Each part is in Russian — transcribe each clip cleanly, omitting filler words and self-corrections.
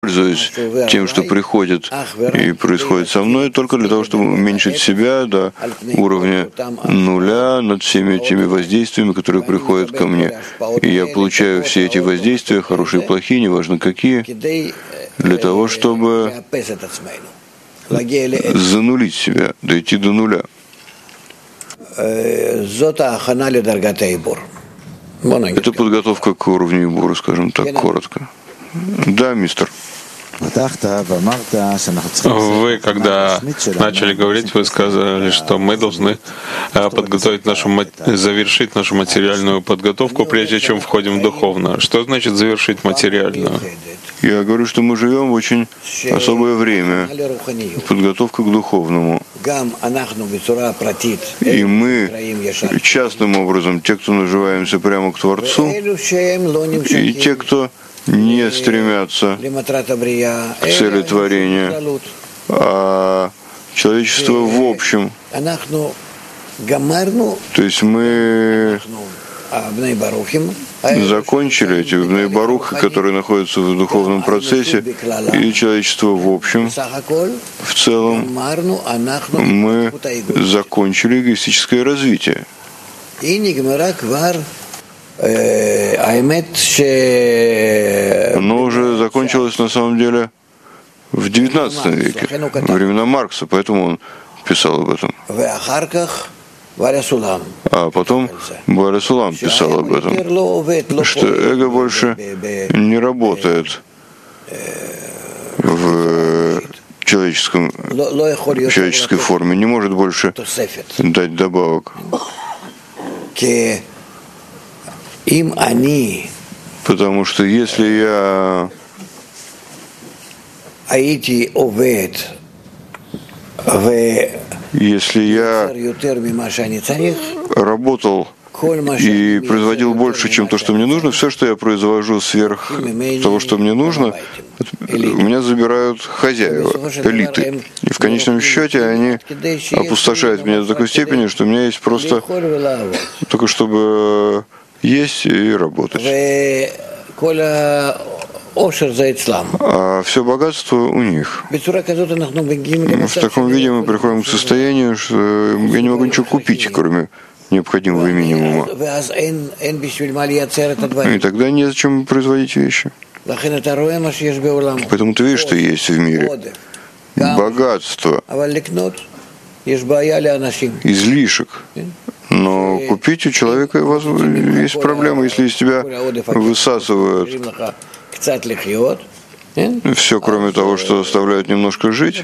пользуюсь тем, что приходит и происходит со мной, только для того, чтобы уменьшить себя до уровня нуля над всеми этими воздействиями, которые приходят ко мне. И я получаю все эти воздействия, хорошие и плохие, неважно какие, для того, чтобы занулить себя, дойти до нуля. Это подготовка к уровню Ибура, скажем так, коротко. Да, мистер. Вы, когда начали говорить, вы сказали, что мы должны завершить нашу материальную подготовку, прежде чем входим в духовное. Что значит завершить материальную? Я говорю, что мы живем в очень особое время, подготовка к духовному. И мы частным образом, те, кто наживаемся прямо к Творцу, и те, кто не стремятся к цели творения, а человечество в общем. То есть мы закончили эти Бней Барухи, которые находятся в духовном процессе, и человечество в общем, в целом, мы закончили эгоистическое развитие. Оно уже закончилось на самом деле в XIX веке, во времена Маркса, поэтому он писал об этом. А потом Баря Сулам писал об этом, что эго больше не работает в человеческой форме, не может больше дать добавок. Потому что если я работал и производил больше, чем то, что мне нужно, все, что я произвожу сверх того, что мне нужно, у меня забирают хозяева, элиты. И в конечном счете они опустошают меня до такой степени, что у меня есть просто только чтобы есть и работать. А все богатство у них. В таком виде мы приходим к состоянию, что я не могу ничего купить, кроме необходимого минимума. И тогда незачем производить вещи. Поэтому ты видишь, что есть в мире. Богатство, излишек. Но купить у человека есть проблема, если из тебя высасывают все, кроме того, что оставляют немножко жить.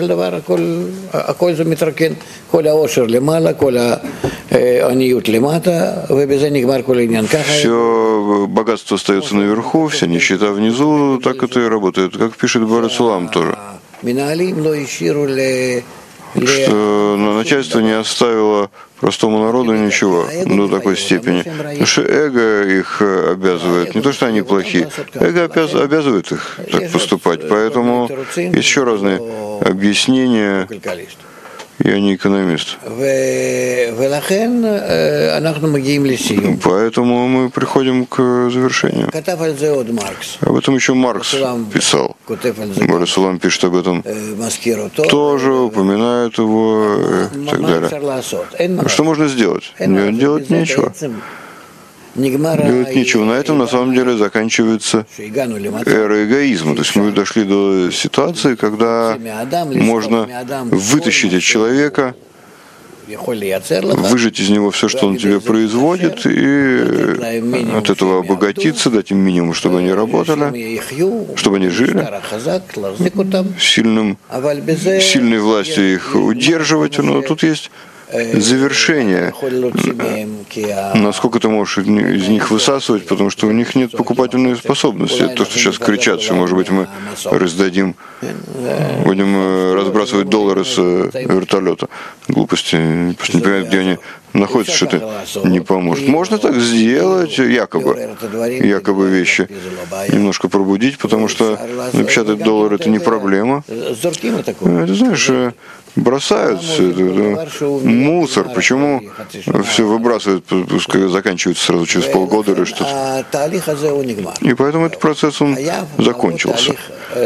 Все богатство остается наверху, вся нищета внизу, так это и работает. Как пишет Баря Сулам тоже. Что начальство не оставило простому народу ничего до такой степени. Потому что эго их обязывает. Не то, что они плохие. Эго обязывает их так поступать. Поэтому есть еще разные объяснения. Я не экономист. Поэтому мы приходим к завершению. Об этом еще Маркс писал. Баря Сулам пишет об этом. Тоже упоминает его и так далее. Что можно сделать? Делать нечего. Делать нечего. На этом на самом деле заканчивается эра эгоизма. То есть мы дошли до ситуации, когда можно вытащить от человека, выжать из него все, что он тебе производит, и от этого обогатиться, дать им минимум, чтобы они работали, чтобы они жили, сильной властью их удерживать. Но тут есть завершение, насколько ты можешь из них высасывать, потому что у них нет покупательной способности. Это то, что сейчас кричат, что, может быть, мы раздадим, будем разбрасывать доллары с вертолета. Глупости, просто не понимают, где они находятся, что это не поможет. Можно так сделать, якобы вещи немножко пробудить, потому что напечатать доллар — это не проблема. Ты знаешь, бросают все это, мусор. Почему все выбрасывают, пускай заканчивается сразу через полгода или что-то. И поэтому этот процесс, он закончился.